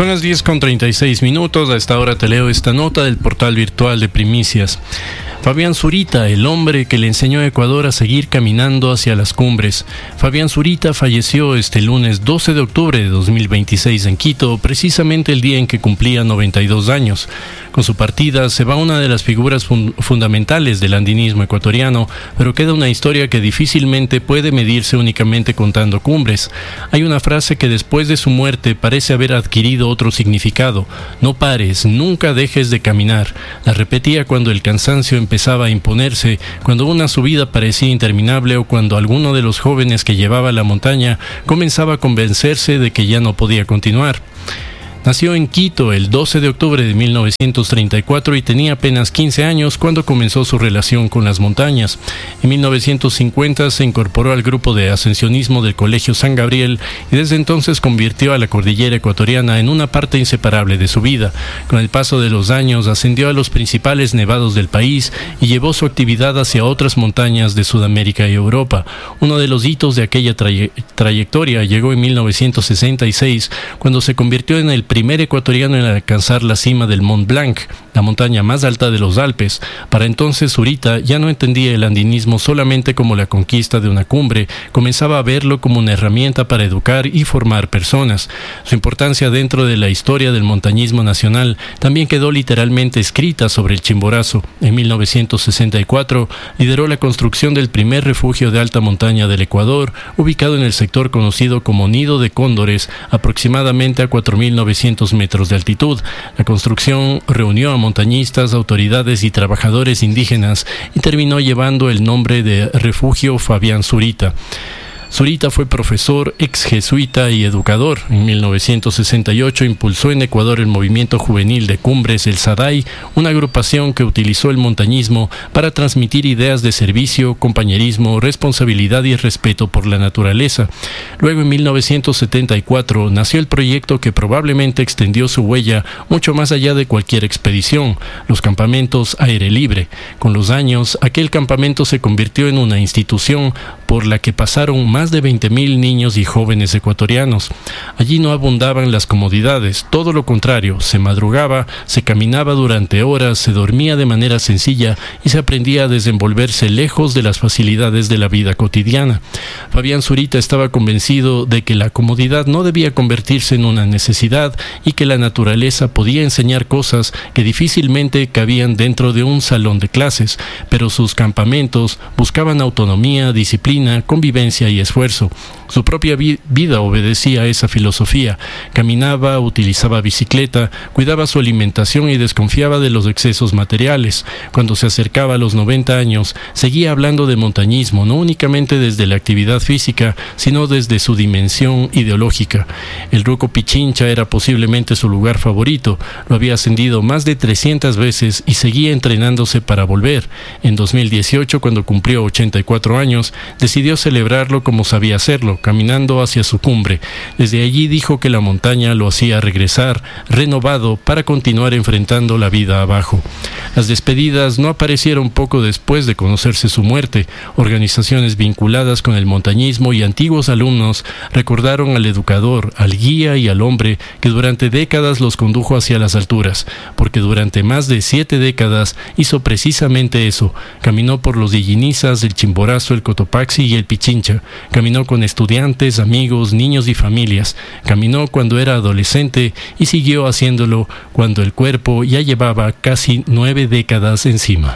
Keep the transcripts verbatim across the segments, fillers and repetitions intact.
Son las diez con treinta y seis minutos. A esta hora te leo esta nota del portal virtual de Primicias. Fabián Zurita, el hombre que le enseñó a Ecuador a seguir caminando hacia las cumbres. Fabián Zurita falleció este lunes doce de octubre de dos mil veintiséis en Quito, precisamente el día en que cumplía noventa y dos años. Con su partida se va una de las figuras fun- fundamentales del andinismo ecuatoriano, pero queda una historia que difícilmente puede medirse únicamente contando cumbres. Hay una frase que después de su muerte parece haber adquirido otro significado: no pares, nunca dejes de caminar. La repetía cuando el cansancio empezaba a imponerse, cuando una subida parecía interminable o cuando alguno de los jóvenes que llevaba la montaña comenzaba a convencerse de que ya no podía continuar. Nació en Quito el doce de octubre de mil novecientos treinta y cuatro y tenía apenas quince años cuando comenzó su relación con las montañas. En mil novecientos cincuenta se incorporó al grupo de ascensionismo del Colegio San Gabriel y desde entonces convirtió a la cordillera ecuatoriana en una parte inseparable de su vida. Con el paso de los años ascendió a los principales nevados del país y llevó su actividad hacia otras montañas de Sudamérica y Europa. Uno de los hitos de aquella traye- trayectoria llegó en mil novecientos sesenta y seis, cuando se convirtió en el primer ecuatoriano en alcanzar la cima del Mont Blanc, la montaña más alta de los Alpes. Para entonces Zurita ya no entendía el andinismo solamente como la conquista de una cumbre, comenzaba a verlo como una herramienta para educar y formar personas. Su importancia dentro de la historia del montañismo nacional también quedó literalmente escrita sobre el Chimborazo. En mil novecientos sesenta y cuatro lideró la construcción del primer refugio de alta montaña del Ecuador, ubicado en el sector conocido como Nido de Cóndores, aproximadamente a cuatro mil novecientos metros de altitud. La construcción reunió a montañistas, autoridades y trabajadores indígenas y terminó llevando el nombre de Refugio Fabián Zurita. Zurita fue profesor, ex jesuita y educador. En mil novecientos sesenta y ocho impulsó en Ecuador el movimiento juvenil de cumbres, el SADAI, una agrupación que utilizó el montañismo para transmitir ideas de servicio, compañerismo, responsabilidad y respeto por la naturaleza. Luego, en mil novecientos setenta y cuatro, nació el proyecto que probablemente extendió su huella mucho más allá de cualquier expedición: los campamentos aire libre. Con los años, aquel campamento se convirtió en una institución por la que pasaron más de veinte mil niños y jóvenes ecuatorianos. Allí no abundaban las comodidades, todo lo contrario, se madrugaba, se caminaba durante horas, se dormía de manera sencilla y se aprendía a desenvolverse lejos de las facilidades de la vida cotidiana. Fabián Zurita estaba convencido de que la comodidad no debía convertirse en una necesidad y que la naturaleza podía enseñar cosas que difícilmente cabían dentro de un salón de clases, pero sus campamentos buscaban autonomía, disciplina, convivencia y esfuerzo. Su propia vi- vida obedecía a esa filosofía. Caminaba, utilizaba bicicleta, cuidaba su alimentación y desconfiaba de los excesos materiales. Cuando se acercaba a los noventa años, seguía hablando de montañismo, no únicamente desde la actividad física, sino desde su dimensión ideológica. El Ruco Pichincha era posiblemente su lugar favorito. Lo había ascendido más de trescientas veces y seguía entrenándose para volver. En dos mil dieciocho, cuando cumplió ochenta y cuatro años, decidió celebrarlo como sabía hacerlo, caminando hacia su cumbre. Desde allí dijo que la montaña lo hacía regresar, renovado, para continuar enfrentando la vida abajo. Las despedidas no aparecieron poco después de conocerse su muerte. Organizaciones vinculadas con el montañismo y antiguos alumnos recordaron al educador, al guía y al hombre que durante décadas los condujo hacia las alturas, porque durante más de siete décadas hizo precisamente eso. Caminó por los Dillinizas, el Chimborazo, el Cotopaxi y el Pichincha. Caminó con estudiantes, amigos, niños y familias. Caminó cuando era adolescente y siguió haciéndolo cuando el cuerpo ya llevaba casi nueve décadas encima.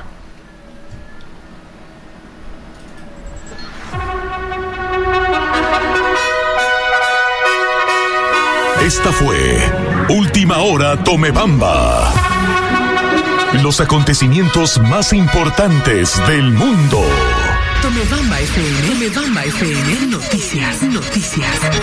Esta fue Última Hora Tomebamba. Los acontecimientos más importantes del mundo. Tomebamba F M, Tomebamba F M, noticias, noticias.